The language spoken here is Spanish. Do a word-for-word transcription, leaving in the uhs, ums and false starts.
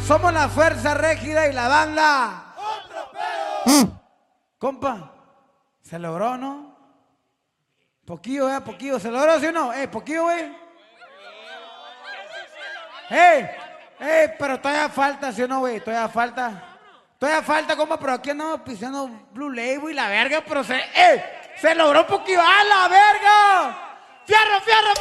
Somos la fuerza rígida y la banda. ¡Otro pedo! Compa, ¿se logró, no? Poquillo, eh, poquillo. ¿Se logró, sí o no? Eh, poquillo, güey. ¡Eh! ¡Eh! Pero todavía falta, ¿sí o no, güey? Todavía falta. Todavía falta, compa, pero aquí andamos pisando Blue Label y la verga, pero se... ¡Eh! ¡Se logró poquillo! ¡A la verga! ¡Fierro, fierro!